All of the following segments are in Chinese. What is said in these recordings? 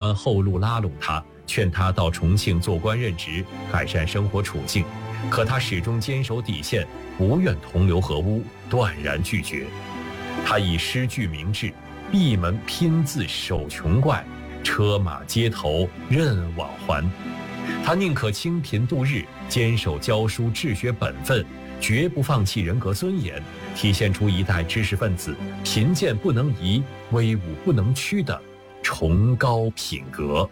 们后路拉拢他，劝他到重庆做官任职，改善生活处境，可他始终坚守底线，不愿同流合污，断然拒绝。他以诗句明志，闭门拼字守穷怪，车马街头任往还。他宁可清贫度日，坚守教书治学本分，绝不放弃人格尊严，体现出一代知识分子贫贱不能移，威武不能屈的崇高品格。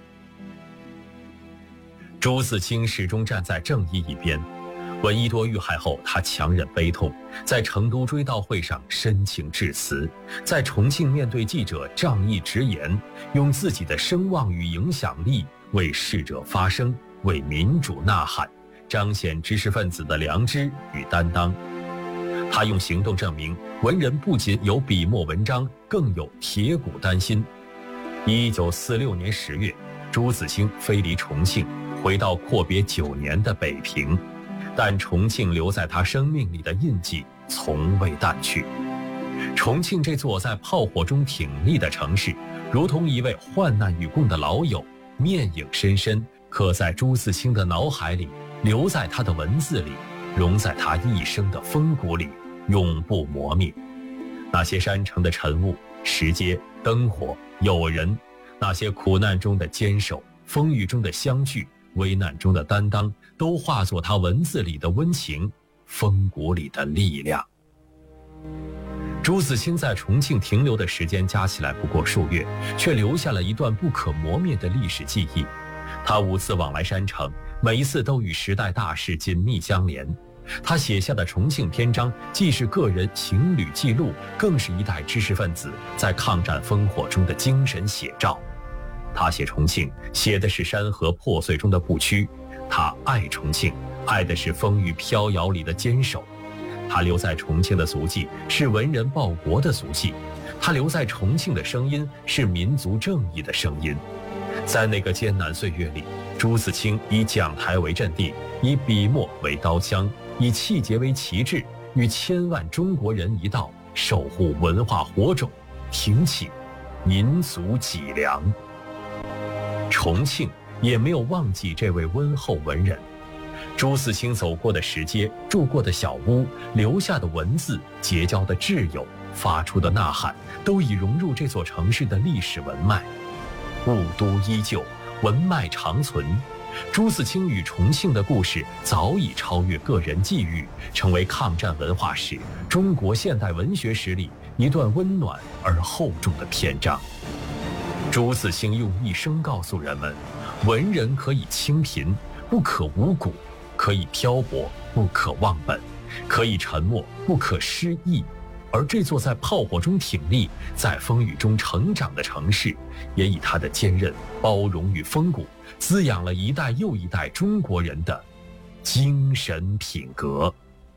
朱自清始终站在正义一边。闻一多遇害后，他强忍悲痛，在成都追悼会上深情致辞，在重庆面对记者仗义直言，用自己的声望与影响力为逝者发声，为民主呐喊，彰显知识分子的良知与担当。他用行动证明，文人不仅有笔墨文章，更有铁骨丹心。1946年10月，朱自清飞离重庆，回到阔别9年的北平，但重庆留在他生命里的印记从未淡去。重庆这座在炮火中挺立的城市，如同一位患难与共的老友，面影深深刻在朱自清的脑海里，留在他的文字里，融在他一生的风骨里，永不磨灭。那些山城的晨雾、石阶、灯火、友人，那些苦难中的坚守、风雨中的相聚、危难中的担当，都化作他文字里的温情，风骨里的力量。朱自清在重庆停留的时间加起来不过数月，却留下了一段不可磨灭的历史记忆。他5次往来山城，每一次都与时代大事紧密相连。他写下的重庆篇章，既是个人行旅记录，更是一代知识分子在抗战烽火中的精神写照。他写重庆，写的是山河破碎中的不屈；他爱重庆，爱的是风雨飘摇里的坚守。他留在重庆的足迹，是文人报国的足迹；他留在重庆的声音，是民族正义的声音。在那个艰难岁月里，朱自清以讲台为阵地，以笔墨为刀枪，以气节为旗帜，与千万中国人一道，守护文化火种，挺起民族脊梁。重庆也没有忘记这位温厚文人。朱自清走过的石阶，住过的小屋，留下的文字，结交的挚友，发出的呐喊，都已融入这座城市的历史文脉。雾都依旧，文脉长存。朱自清与重庆的故事早已超越个人际遇，成为抗战文化史、中国现代文学史里一段温暖而厚重的篇章。朱自清用一生告诉人们，文人可以清贫，不可无骨；可以漂泊，不可忘本；可以沉默，不可失意。而这座在炮火中挺立，在风雨中成长的城市，也以它的坚韧、包容与风骨，滋养了一代又一代中国人的精神品格。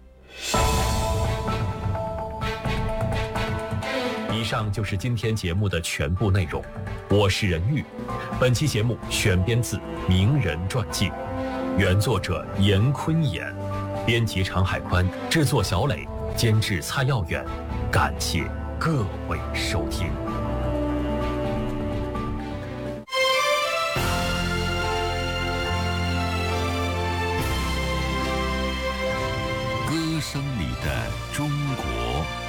以上就是今天节目的全部内容，我是任玉。本期节目选编自《名人传记》，原作者严坤演，编辑常海宽，制作小磊，监制蔡耀远。感谢各位收听。